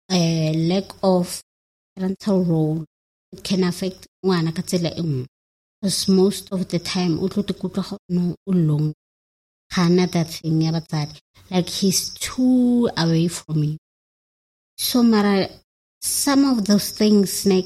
a lack of parental role, it can affect ngwana ka tsela e nngwe. Because most of the time, o tlo te kutlwa no ulong. Hana that thing ya batsadi. Like he's too away from you. So mara, some of those things, we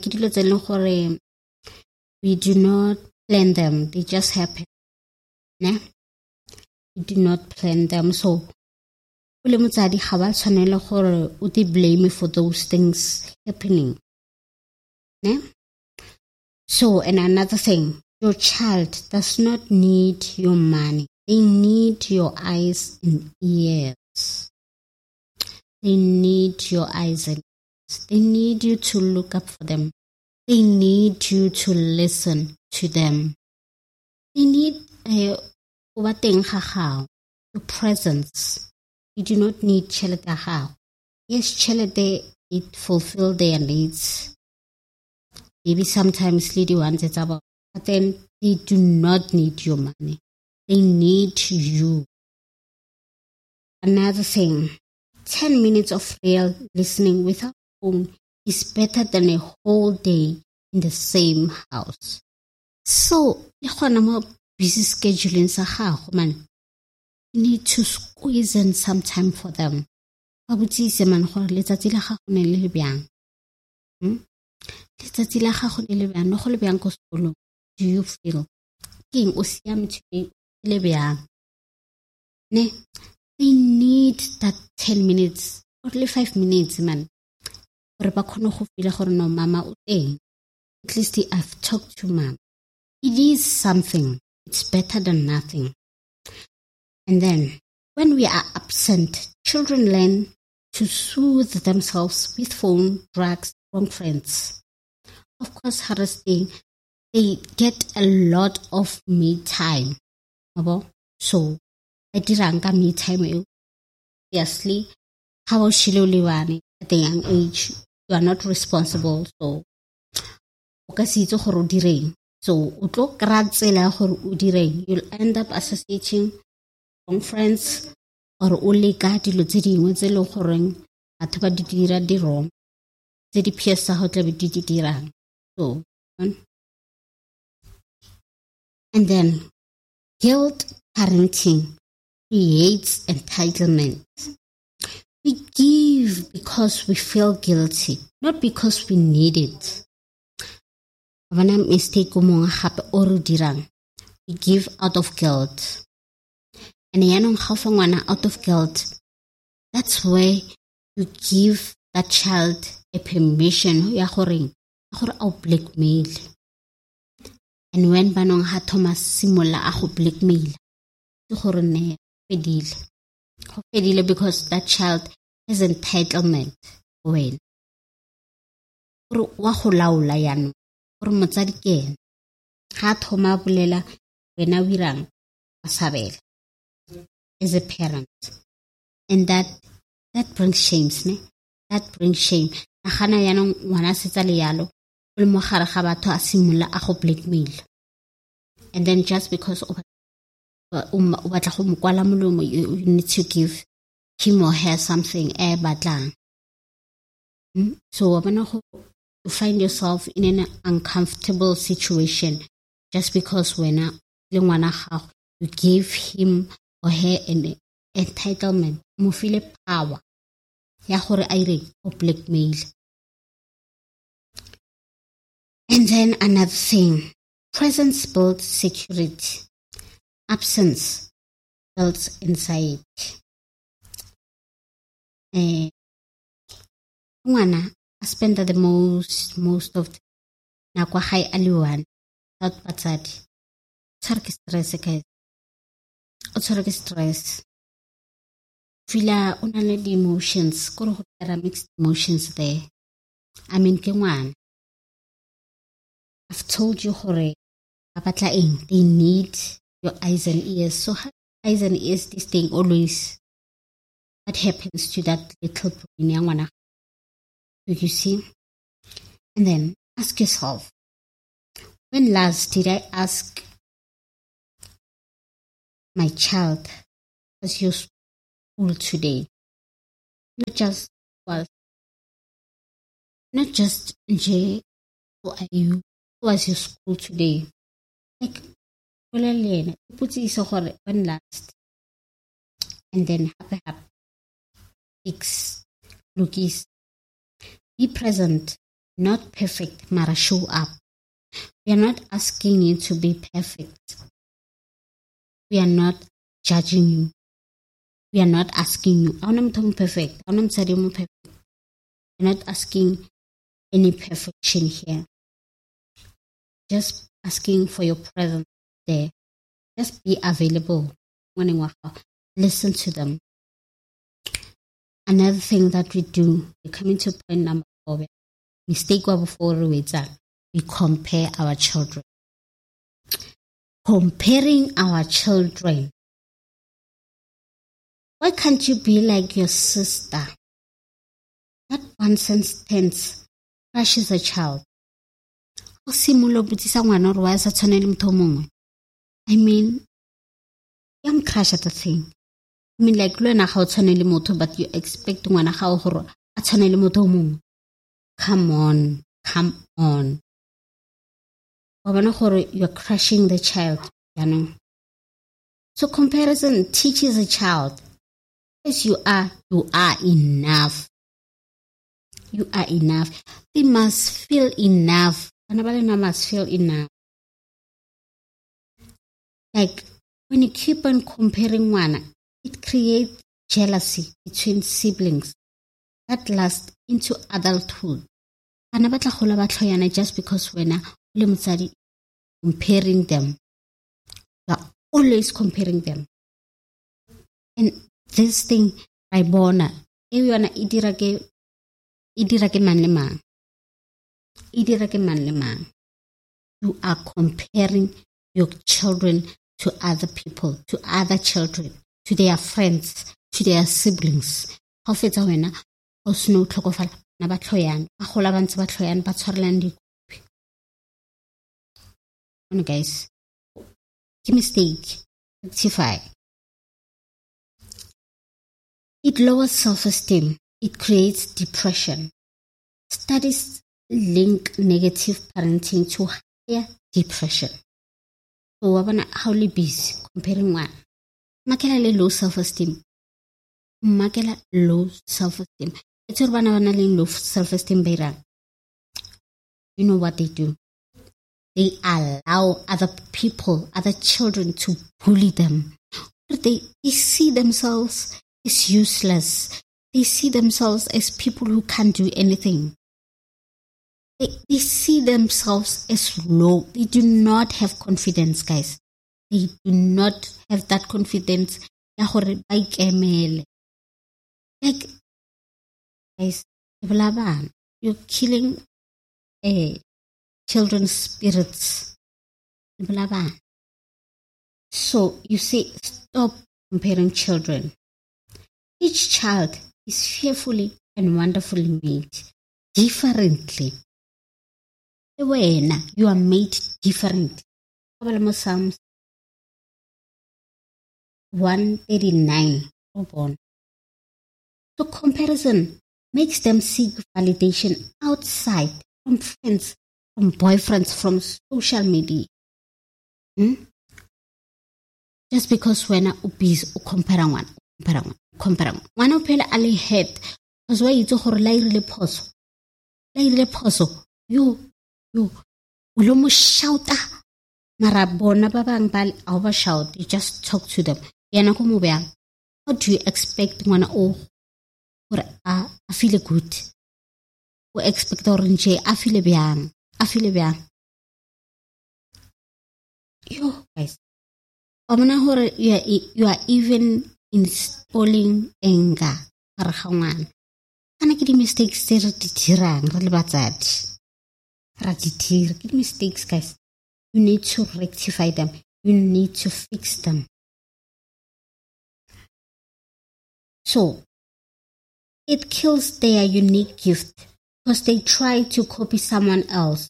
do not plan them. They just happen. Ne? We do not plan them. So, o le motsadi ga ba tshwanela gore o te blame for those things happening. Ne? So, and another thing, your child does not need your money. They need your eyes and ears. They need your eyes and ears. They need you to look up for them. They need you to listen to them. They need your presence. You do not need chelete. Yes, chelete, it fulfill their needs. Maybe sometimes lady wants it about, but then they do not need your money. They need you. Another thing, 10 minutes of real listening without phone is better than a whole day in the same house. So, busy scheduling sa gago man. You need to squeeze in some time for them. Babutsise man gore letsatsi la gago ne le byang. Letsatsi la gago le byang no go le byang ko sekolong. Do you feel king o siame today le byang? Ne? They need that 10 minutes or 5 minutes man. Gore ba khone go feel gore no mama o teng. At least I've talked to mom. It is something. It's better than nothing. And then, when we are absent, children learn to soothe themselves with phone, drugs, wrong friends. Of course, harassing, they get a lot of me time. So, I did me time. Obviously, how shiloliwani at a young age, you are not responsible. So, so, you'll end up associating wrong friends or only ka dilo tse dingwe tse le goreng batho ba di dira di wrong tse di piesa go tla be di dirang. So, and then guilt parenting creates entitlement. We give because we feel guilty, not because we need it. When mistake mo gape o re dirang, we give out of guilt. And yanong ga ngwana out of guilt, that's where you give that child a permission ya gore au blackmail. And when banong ha Thomas simola a go blackmail, ke gore ne fedile because that child has entitlement when wa go laola yanong gore motsadi ke ha thoma bolela wena wirang asabela as a parent, and that brings shame, ne? That brings shame. Nagana yanong ngwana setsa le yalo o le mogare ga batho a simola a go blackmail, and then just because of batla go mokwala molomo, you need to give him or her something batlang. So you find yourself in an uncomfortable situation just because when you give him or her an entitlement, mo feel power ya gore a ire o blackmail. And then another thing, presence builds security, absence builds anxiety. Ngwana I spend the most of the nakwa high aliwan without batsadi. Tsarki stress guys. O tsarki stress. Fila unale the emotions. Koro there are mixed emotions there. I mean ke ngwana. I've told you hore. Kapatla they need your eyes and ears. So eyes and ears this thing always. What happens to that little ngwana? Do you see? And then ask yourself, when last did I ask my child, how's your school today? Not just, well, not just nje, who are you? How was your school today? Like, put it one last. And then happy, fix, lookies. Be present, not perfect, mara show up. We are not asking you to be perfect. We are not judging you. We are not asking you, I'm perfect. I'm perfect. We're not asking any perfection here. Just asking for your presence there. Just be available. Listen to them. Another thing that we do, we're coming to point number 4. Mistake before we compare our children. Comparing our children. Why can't you be like your sister? That one sentence crushes a child. I mean, I'm crash at the thing. I mean, like, learn how to moto, but you expect one how moto. Come on. You're crushing the child, you know. So comparison teaches a child. Yes, you are enough. You are enough. They must feel enough. Anabalena must feel enough. Like, when you keep on comparing one, it creates jealousy between siblings that lasts into adulthood. Just because when comparing them, you're always comparing them. And this thing, Raibona, everyone idirake manlema. You are comparing your children to other people, to other children, to their friends, to their siblings. How feta wena o sno tlhokofala na ba tloyana ba gola bantse ba tloyana ba tshwarelana dikopi. Guys, ke mistake. Rectify. It lowers self-esteem. It creates depression. Studies link negative parenting to higher depression. So, how busy comparing one. Makela low self-esteem. Low self-esteem. It's low self-esteem. You know what they do? They allow other people, other children to bully them. They see themselves as useless. They see themselves as people who can't do anything. They see themselves as low. They do not have confidence, guys. They do not have that confidence. Like, guys, you're killing children's spirits. So you say, stop comparing children. Each child is fearfully and wonderfully made differently. When you are made different. Psalms 139. So comparison makes them seek validation outside, from friends, from boyfriends, from social media. Just because when obese compare one. One opela ali head because why it's a really poso. You ulomo shout marabona babang bal over shout. You just talk to them. How do you expect one or I feel good? We expect orange I feel bien. You guys. You are even installing anger. Can I get mistakes? Get mistakes, guys. You need to rectify them. You need to fix them. So, it kills their unique gift because they try to copy someone else.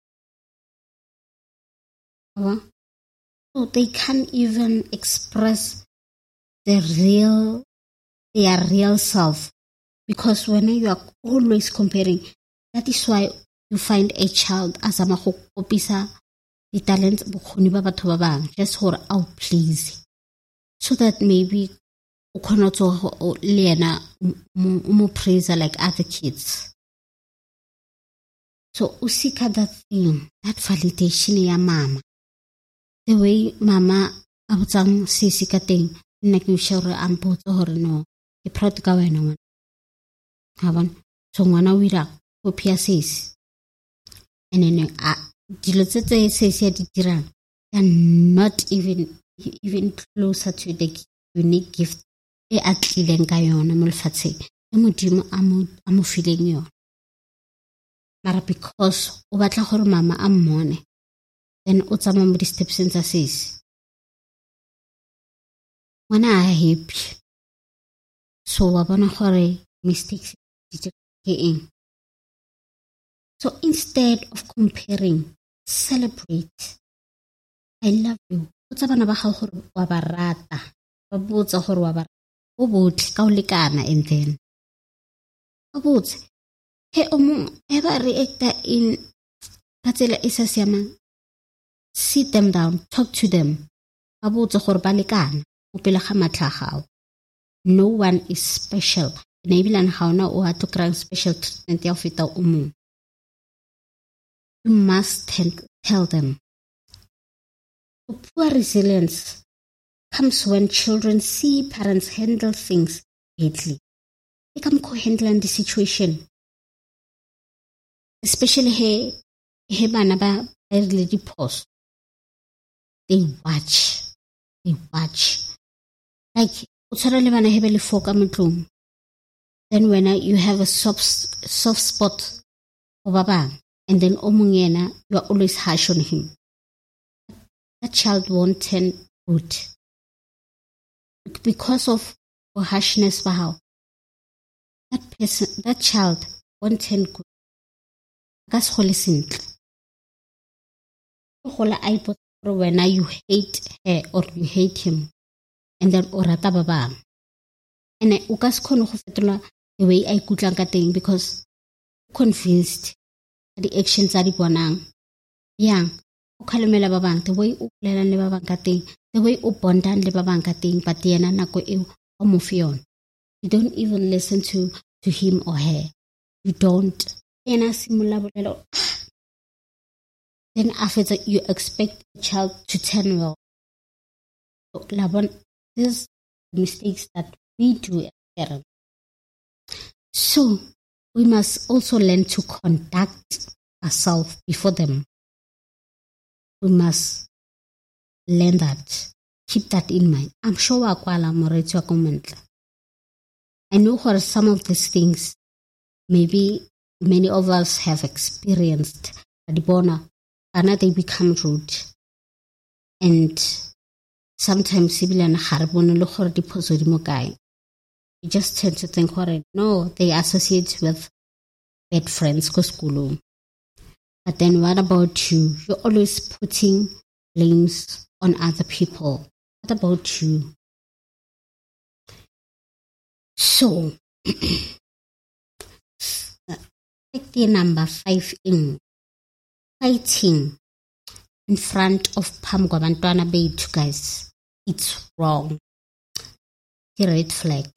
So they can't even express their real self, because when you are always comparing, That is why you find a child as a go kopisa the talents bokgoni ba batho ba bang just for out please, so that maybe o khona tso le yena mo praise like other kids. So o seek that thing, that validation ya mama, the way mama a botsang sesi ka teng nna ke sure am botsa hore no ke proud ka wena ngwana ha bona. So ngwana o ira copy ya sesi, and then dilo tse sesi ya di dirang are not even closer to the unique gift e a tlileng ka yona mo lefatsheng e modimo a mo fileng yona. Mara because o batla gore mama a mmone, then o tsamaya mo di steps tsa sesi, ngwana a happy. So wa bona gore mistakes di ke eng. So instead of comparing, celebrate. I love you. O tsa bana ba ga gore wa ba rata, ba botsa gore wa ba o botle ka o lekana, and then o botse he o mong e ba reacta in ka tsela e sa siamang, sit them down, talk to them, ba botse gore ba lekana o pele ga matla gago. No one is special, and ebilan ga ona o a to kry special treatment ya feta o mong. You must tell them. Poor resilience comes when children see parents handle things badly. They come co-handling the situation. Especially he bana ba early pause. They watch. Like utsarele bana he bele foka motlong. Then when you have a soft spot for baba, and then omungena, you are always harsh on him. That child won't turn good because of harshness. Wow, that child won't turn good. That's holy simple. When you hate her or you hate him, and then orata baba, and I ukas kono go fetola the way I kutlang ka teng because convinced the actions are di bonang yang. O khalemela ba bang, the way o bolelang le ba bang ka teng, the way o bondang le ba bang ka teng, but yena nako eo o mo fe yona. You don't even listen to him or her. You don't. Ena simula bolelo. Then after you expect the child to turn well. So labon, these mistakes that we do as parents. So we must also learn to conduct ourselves before them. We must learn that. Keep that in mind. I'm sure wakwala moretsi wa comment. I know what some of these things maybe many of us have experienced. Adibona, they become rude. And sometimes you just tend to think, no, they associate with bad friends. But then what about you? You're always putting blames on other people. What about you? So, take number 5 in fighting in front of Pamgwabantwana Beit, guys. It's wrong. The red flag.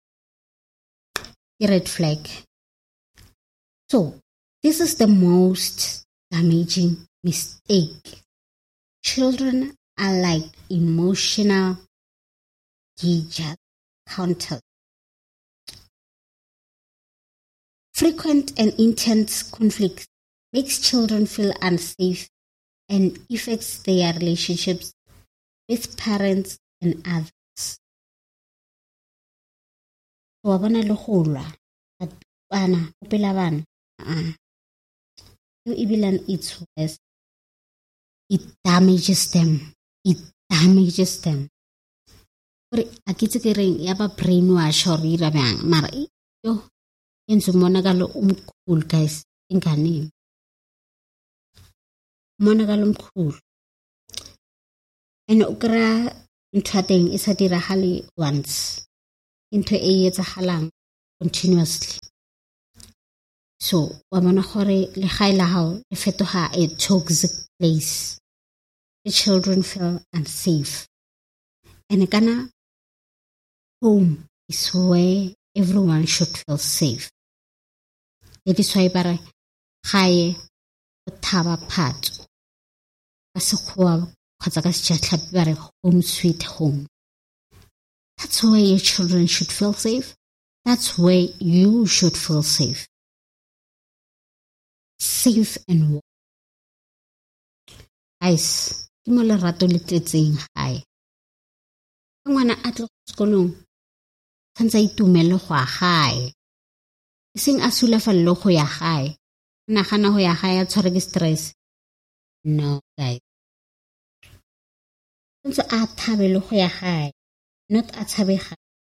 So, this is the most damaging mistake. Children are like emotional gauge counters. Frequent and intense conflicts makes children feel unsafe and affects their relationships with parents and others. So, it's worse. It damages them. Akitse ke reng ya ba brainwash or ira bang mara yo yenzo monakalo umkhulu guys ingane monakalo umkhulu and ukra ntho teng e sa diragale once into e etsagalang continuously. So wa bona gore le gae la hao le fetoga a toxic place. The children feel unsafe. And kana home is where everyone should feel safe. That is why bara gae go thaba phatso ka sekgowa kgotsa ka sejatlhapi ba re home sweet home. That's where your children should feel safe. That's where you should feel safe. Safe and warm. Guys, ke mo lerato le tletseng gae. Ngwana a tlo sekolong tshwantse a itumele go ya gae. E seng a sulafalele go ya gae. Nagana go ya gae a tshware ke stress. No, guys. Tshwantse a thabele go ya gae, not a tshabe gae.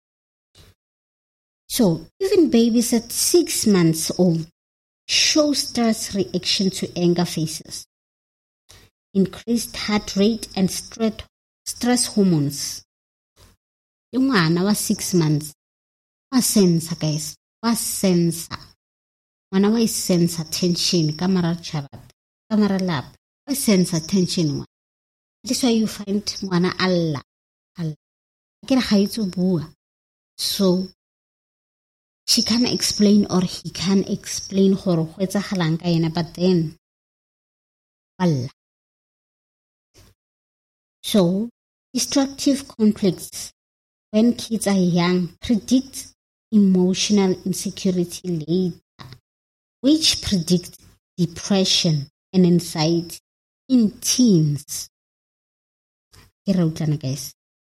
So, even babies at 6 months old show stress reaction to anger faces, increased heart rate and stress hormones. Yung ngwana wa 6 months, wa sensa guys, wa sensa. Ngwana wa sensa tension, kamara charat, kamara lap, wa sensa tension ngwana. That's why you find ngwana alla. Kira ga itse bua. So, she can explain or he can explain gore go etsagalang ka yena, but then Allah. So destructive conflicts when kids are young predict emotional insecurity later, which predict depression and anxiety in teens. Guys.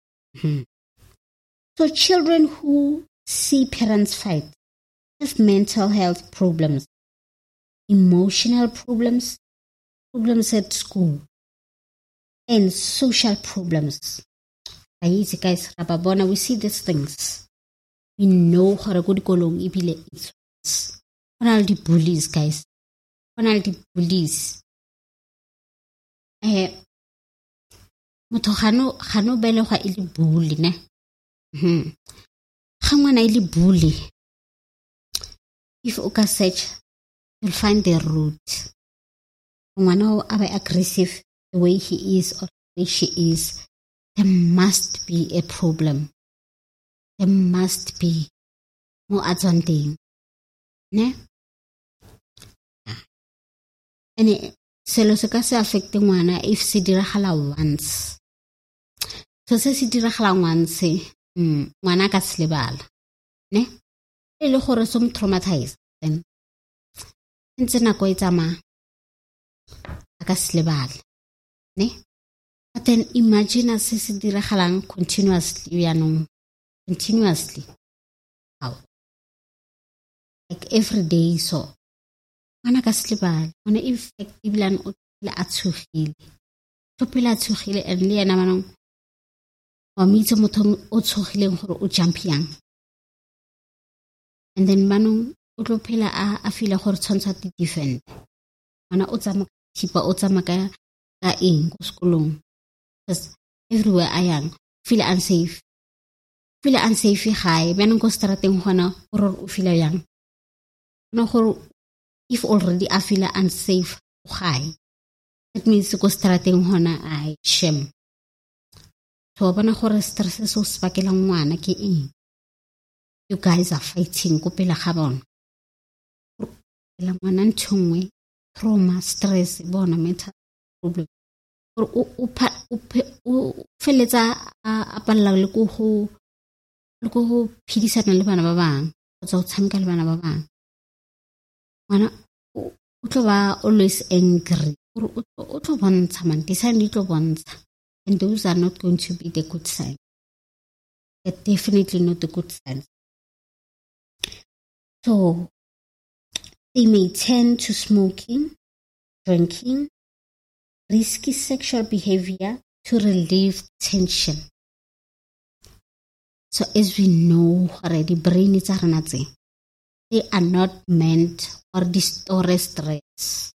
So children who see parents fight have mental health problems, emotional problems, problems at school, and social problems. Guys, Rababona, we see these things. We know how a good kolong ibile it's all the bullies, guys. All the bullies. Motho gano bele ga ile bully ne. Ga ngwana ile bully. If o ka search, you'll find the root. Ngwana o abe aggressive the way he is or the way she is. There must be a problem. There must be more advantage. Ne? And selo se ka se affect ngwana if se diragala once. So se diragala once, ngwana ka se lebala. Ne? E le gore some traumatized then. Ntse nako e tsamaya a ka se lebala. Ne? But then imagine as se diragalang continuously. How? Like every day so. Ngwana ka se lebala. Ngwana effectively an o tla a tshogile. Topela a tshogile and le yana manong wa mitse motho o tshogileng gore o jump yang. And then manong o tlo phela a feel gore tshwantsa di defend. Ngwana o tsama thipa o tsama ka eng go sekolong. Because everywhere I am feel unsafe. Feel unsafe high. Manong go strateng gona gore o feel yang. No gore if already I feel unsafe high. That means go strateng gona I shame. So bona gore stress so spakela ngwana ke eng. You guys are fighting ko pela ga bona. La ngwana ntshongwe trauma, stress, bona mental problem. O feletsa a palla le go phidisana le bana ba bang, kgotsa o tshameka le bana ba bang. Ngwana o tlo ba always angry. O tlo bontsha man, disane tlo bontsha. And those are not going to be the good signs. They're definitely not the good signs. So, they may turn to smoking, drinking, risky sexual behavior to relieve tension. So, as we know already, brain is aranaze. They are not meant for restore stress.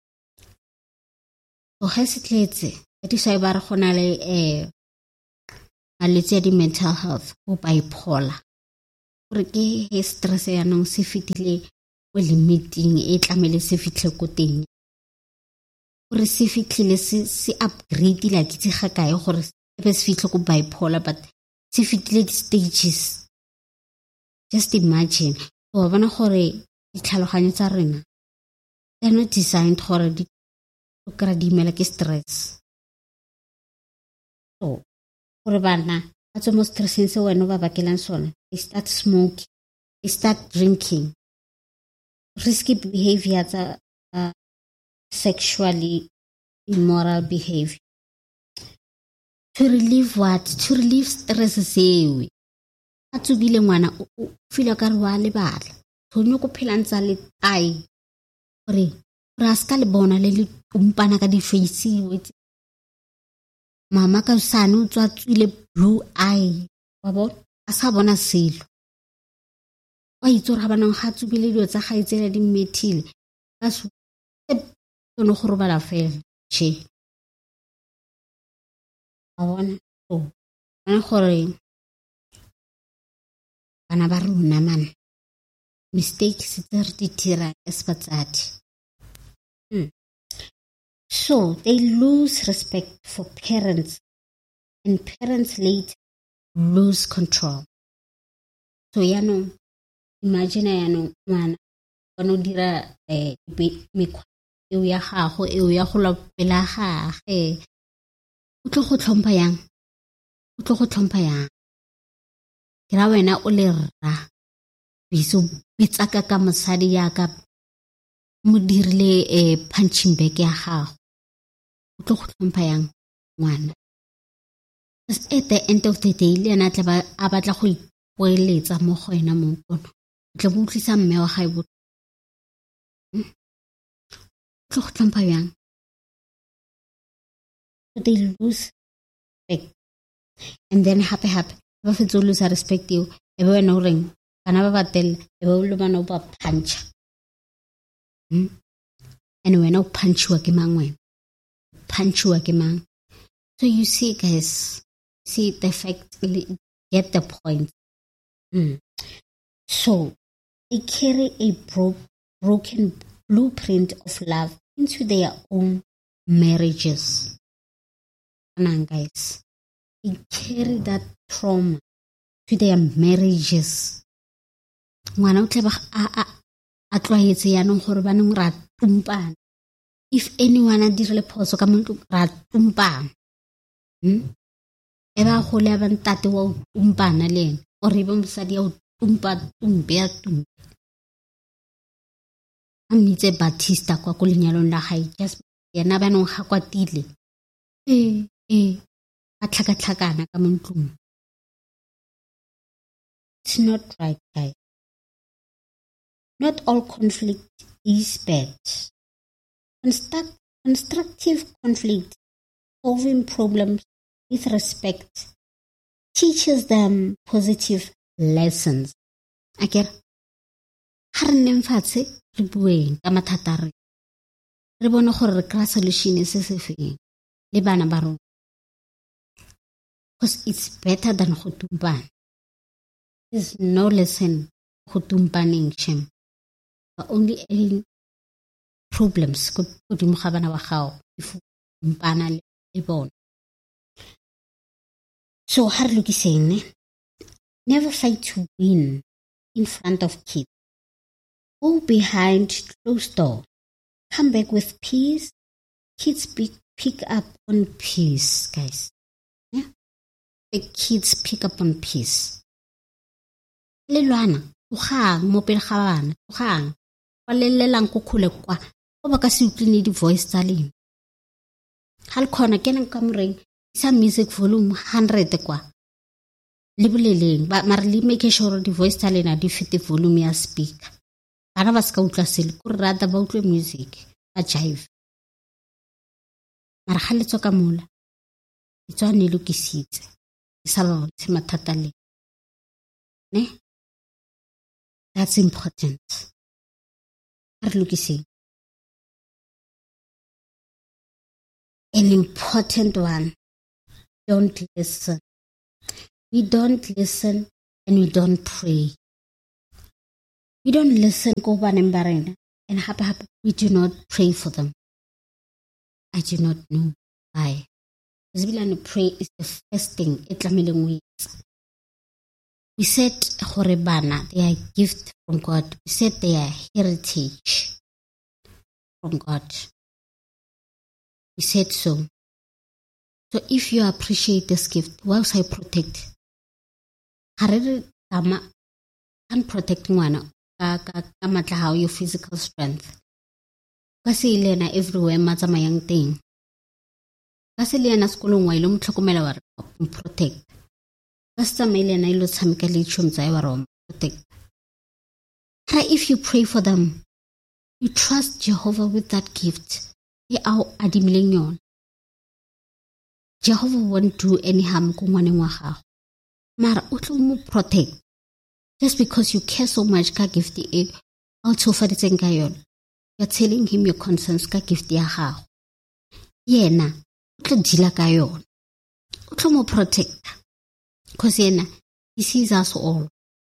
So, hesitate. That is why ba re gona le malwetse ya di mental health go bipolar. Gore ke stress ya nong se fitile o limiting e tlamele se fitlhe ko teng gore se fitlhile se upgrade la ke tse ga kae gore se fitlhe ko bipolar but se fitlhile di stages. Just imagine so bona gore ditlhaloganyo tsa rena they're not designed gore di kry di imela ke stress. So gore bana ba tswe mo stressing se wena ba bakelang sone, they start smoking, they start drinking, risky behavior tsa sexually immoral behavior. To relieve what? To relieve stress sewe. A tsubile ngwana o feel ka re wa lebala. Tsonyo go phela ntsa le tai. Gore ra ska le bona le le tumpana ka di face with mama ka sane o tswa tswile blue eye. Wa bona a sa bona selo. Wa itse re ha bana ga tsubile dio tsa ga itsela di methile. Ka so no go robala fela. Che. A bona so. Ana gore bana ba rona man. Mistakes tse re di tira as batsadi. So they lose respect for parents and parents later lose control. So imagine ngwana ono dira mekgwa eo ya gago eo ya go la pela gage o tlo go tlhompha yang kira wena o le rra biso bitsaka ka mosadi ya ka mo dirile punching bag ya gago o tlo go tlhompha yang ngwana. At the end of the day le ana tla a batla go ipoeletsa mo go ena mo kono tla bo utlisa mme wa gae bo tlo go tlhompha yang. They lose respect and then happy ba fetsa o lose respect eo e be wena o reng bana ba batella e be o le bana o ba puncha and wena o punchiwa ke mang wena punchiwa ke mang. So you see guys, see the effect, get the point. So they carry a broken blueprint of love into their own marriages. Guys, they carry that trauma to their marriages. Ngwana o tleba a tlwaetse yanong gore ba neng ra tumpana. If anyone a dirile phoso ka muntu ra tumpana. Eba go le ba ntate wa tumpana le ene o re ba mosadi ya tumpe amitse Batista kwa go lenyalong la gae just yena ba nong ga kwatile a tlhakatlhakana ka montlong. It's not right, guys. Not all conflict is bad. Constructive conflict, solving problems with respect, teaches them positive lessons. Again, harnem fatshe re bueng ka mathata re bona gore re kry solution se se feng le bana ba rona. Because it's better than go tumpana. There's no lesson go tumpaning shame. Only adding problems go dimo ga bana ba gago if tumpana le bona. So ha re lokiseng never fight to win in front of kids. Go behind closed doors. Come back with peace. Kids pick up on peace, guys. Yeah? The kids pick up on peace. Le lwana o gang mo pele ga bana o gang wa lelelang go khule kwa go ba ka se utlwini di voice tsa lena hal khona kenang ka moreng isa music volume 100 kwa le boleleng ba mara le make sure di voice tsa lena di fete volume ya speaker bana ba ska utlwa sele go rata ba utlwe music ba jive mara ga le tsoka mola itswa ne lokisitse isa ba ntse mathata le ne. That's important. An important one. Don't listen. We don't listen and we don't pray. We don't listen ko baneng ba rena, and hape we do not pray for them. I do not know why. Pray is the first thing. We said bana, they are a gift from God. We said they are heritage from God. We said so. So if you appreciate this gift, why would I protect? Can protect ngwana ka matla how your physical strength. Kasi ilena everywhere matsamayang teng. Kasi ilena skolong wa ilo mtlhokomela wa re protect. Kasi tsamayilena ilo tshameka le tšhomo tsa wa re protect. If you pray for them, you trust Jehovah with that gift. Adimileng yon. Jehovah won't do any harm ko ngwaneng wa gago. Mara o tlo mo protect. Just because you care so much ka gift e also faditseng ka yon. You're telling him your concerns ka gift ya gago. Yena o tlo dila ka yon. O tlo mo protect. Because yena he sees us all.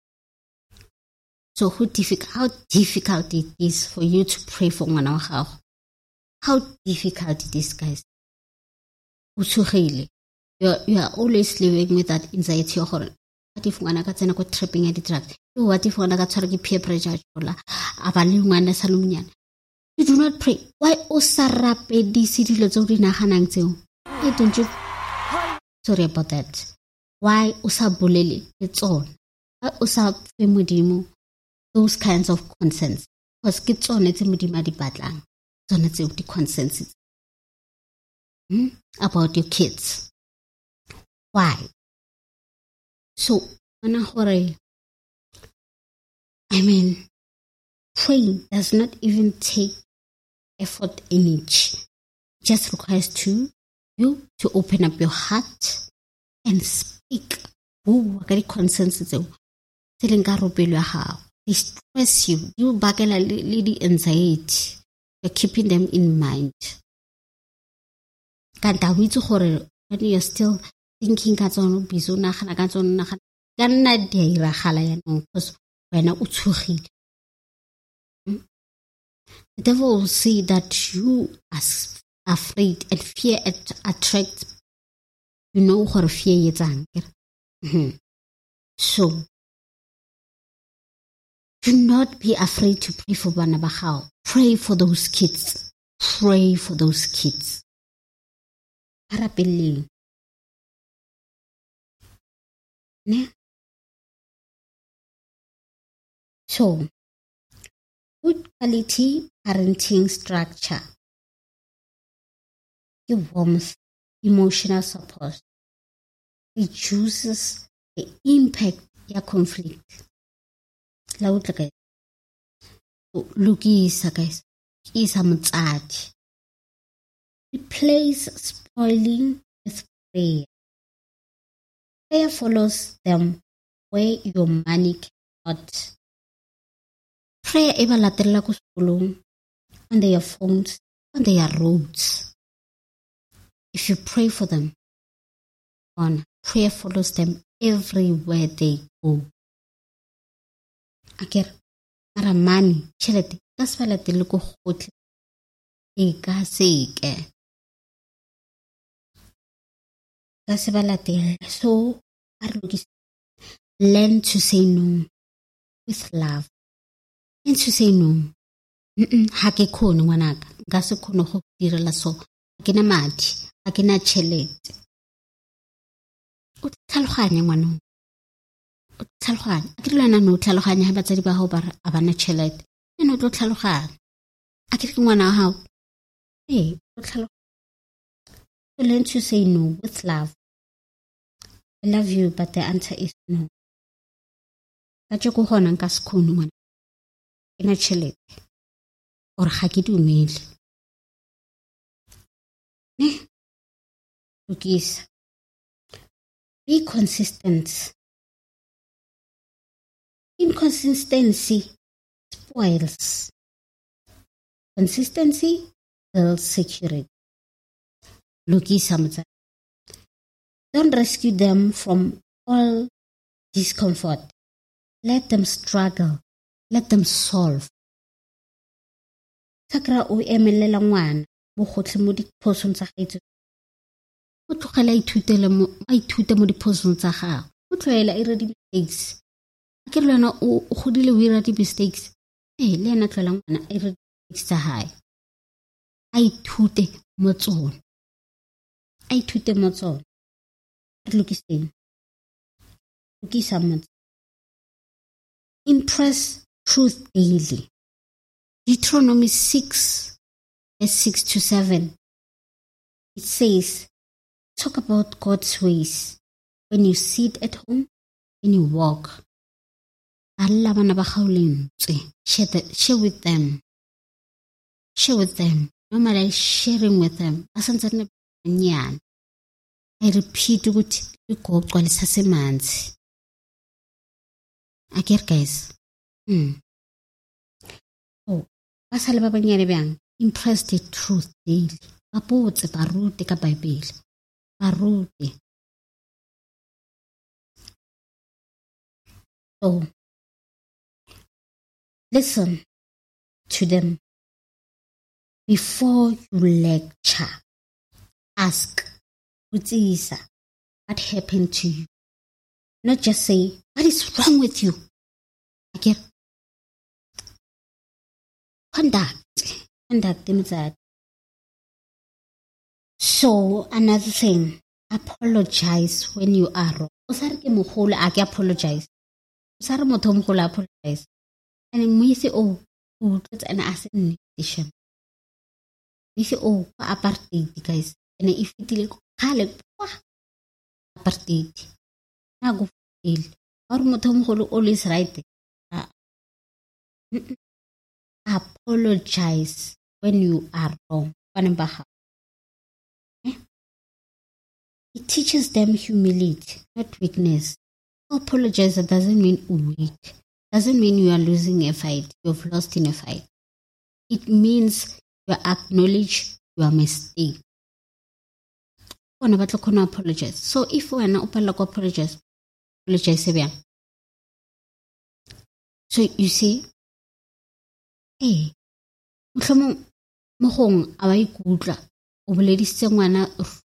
So how difficult it is for you to pray for ngwana wa gago. How difficult it is, guys. You are always living with that anxiety. What if ngwana ka tsena ko tripping at the drugs? What if ngwana ka tshwara ke peer pressure jola? Abale ngwana sa lunyana. You do not pray. Why o sa rapedise dilo tse o di naganang tseo? Why don't you? Sorry about that. Why o sa bolele le tsona? Why o sa fe modimo those kinds of concerns? Because ke tsone tse modimo di batlang. Tsone tse di concerns about your kids. Why? So, praying does not even take effort, energy. It just requires you to open up your heart and speak. They stress you. You bagela lady anxiety. You're keeping them in mind. When you're still thinking ka tsone bizo nagana ka tsone nagana ka nna di iragala ya no because wena o tshogile. The devil will see that you are afraid, and fear attracts. You know what fear is. So do not be afraid to pray for bana ba gago. Pray for those kids. Pray for those kids. Harapeleng. So, good quality parenting structure. Give warmth, emotional support. Reduces the impact of conflict. Lukisa guys. Isa motsadi. Replace spoiling with prayer. Prayer follows them where your money cannot. Prayer eba latella ko sekolong, on their phones, on their roads. If you pray for them, prayer follows them everywhere they go. Aker, mara money, chelete, ka se ba latelle ko gotlhe. E ka seke. So, learn to say no with love. Learn to say no. Ha ke khone ngwanaka, nka se khone go direla so. Ha ke na madi, ha ke na tšhelete. O tlhaloganya ngwana. O tlhaloganya. A ke lwana no tlhaloganya ha batsadi ba hao ba re a bana tšhelete. Eno tlo tlhaloganya. A ke ngwana wa hao. O tlhaloganya. So learn to say no with love. I love you, but the answer is no. Ka go hona nka se khone ngwana. Ke na tšhelete. Or ga ke dumele. Lukisa. Be consistent. Inconsistency spoils. Consistency builds security. Lukisa motsa. Don't rescue them from all discomfort. Let them struggle let them solve. Sakra o emelela ngwana mo gotle mo diphosong tsa gaetso. O tlogela ithute mo diphosong tsa gago. O tlwaela ira di-mistakes. Ke re lwana o godile o ira di-mistakes. Le ena tlwaela ngwana ira di-mistakes tsa hae. A ithute mo tsone. Lokisa mo. Impress truth daily. Deuteronomy 6, verse 6 to 7. It says, talk about God's ways when you sit at home, when you walk. Share with them. Normally sharing with them. I repeat what you call semansi. I get guys. Oh, basale ba banyane bang impress the truth daily. Bapotse barute ka Bible. Barute. So listen to them before you lecture. Ask, what happened to you? Not just say, what is wrong with you? Okay. Conduct that. So another thing, apologize when you are wrong. Usare ke mogolo a ke apologize. Usare motho mogolo apologize. And we say, oh, that's an assassination. We say, oh, apartheid, guys. And if it is apartheid, na go feel. Or motho mogolo always right. Apologize when you are wrong. It teaches them humility, not weakness. Apologize doesn't mean weak. Doesn't mean you are losing a fight. You've lost in a fight. It means you acknowledge your mistake. Apologize. So if we are not apologize again. So you see, hey, mohong a ba ikutla o boledisitse ngwana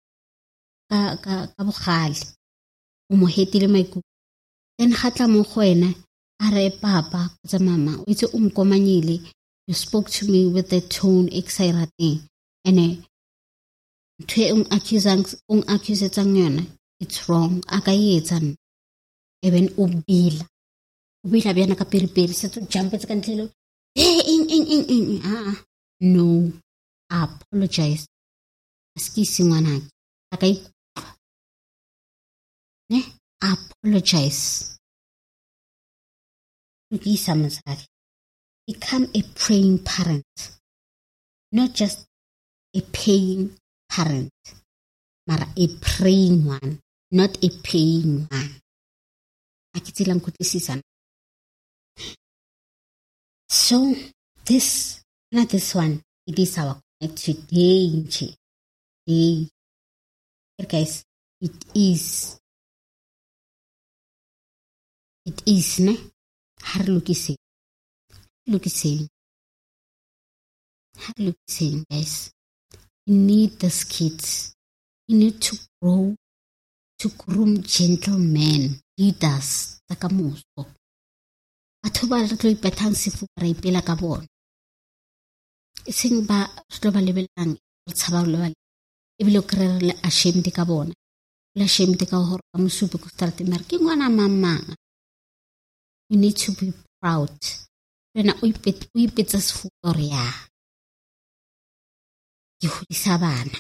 ka bogale o mo hetile maikutlo then gatla mo go wena a re papa kgotsa mama o itse o mkomanyile you spoke to me with the tone exciting and ntwe accusetsang yona it's wrong a ka etsa even o bila bjana ka periperi se to jump ka ntlelo no apologize excuse ngwana ka apologize. Become a praying parent, not just a paying parent, but a praying one, not a paying one. So not this one, it is our connect today. Guys, it is ne har look saying guys, you need these kids. You need to grow to groom gentlemen, leaders takamuso batho ba re tlo ipetang sefu ra ipela ka bona seng ba tlo ba lebelang re tshaba le ba ebile o krere ashamed ka bona le ashamed ka hore ba mosupe ko start mer ke ngwana mama. You need to be proud. Rena o ipetsa sefu gore ya ke hodisa bana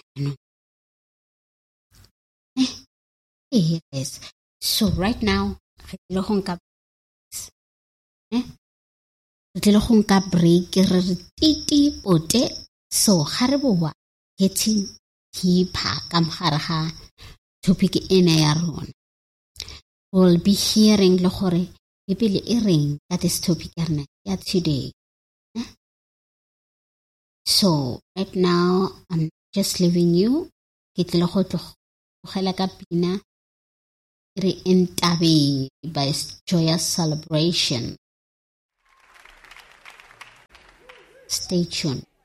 yes. So right now re tle go nka break re titi pote so ga re boa getting deeper ka mogare ga topic ena ya rona. We'll be hearing le gore Bibele e reng ka this topic ya today. So right now I'm just leaving you ke tle go tlogela ka pina re entabeng by joyous celebration. Stay tuned.